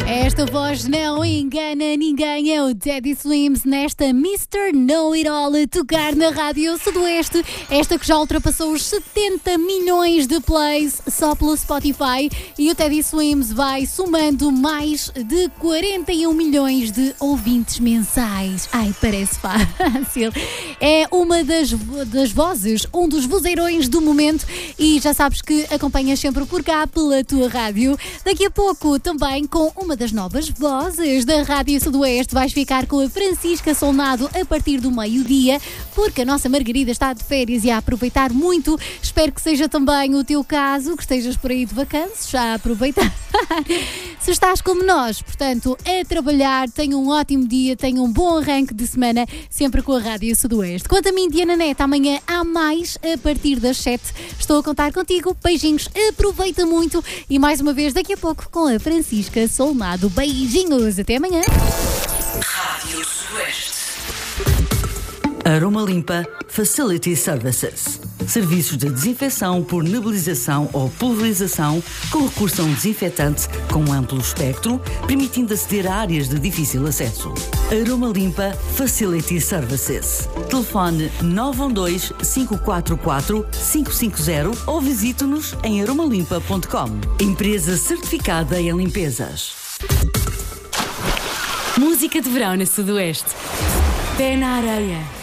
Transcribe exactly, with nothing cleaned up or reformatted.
Esta voz não engana ninguém, é o Teddy Swims nesta mister Know It All a tocar na Rádio Sudoeste, esta que já ultrapassou os setenta milhões de plays só pelo Spotify, e o Teddy Swims vai somando mais de quarenta e um milhões de ouvintes mensais. Ai, parece fácil. É uma das, das vozes, um dos vozeirões do momento, e já sabes que acompanhas sempre por cá pela tua rádio. Daqui a pouco também com uma das novas vozes da Rádio Sudoeste vais ficar com a Francisca Solnado a partir do meio-dia, porque a nossa Margarida está de férias e a aproveitar muito. Espero que seja também o teu caso, que estejas por aí de vacanças, já a aproveitar. Se estás como nós, portanto, a trabalhar, tenha um ótimo dia, tenha um bom arranque de semana, sempre com a Rádio Sudoeste. Quanto a mim, Diana Neto, amanhã há mais a partir das sete. Estou a contar contigo. Beijinhos, aproveita muito e mais uma vez daqui a pouco com a Francisca Solnado. Beijinhos, até amanhã. Rádio Sudoeste. Aroma Limpa Facility Services. Serviços de desinfecção por nebulização ou pulverização com recurso a um desinfetante com um amplo espectro, permitindo aceder a áreas de difícil acesso. Aroma Limpa Facility Services. Telefone nove um dois, cinco quatro quatro, cinco cinco zero ou visite-nos em aromalimpa ponto com. Empresa certificada em limpezas. Música de verão na Sudoeste. Pé na areia.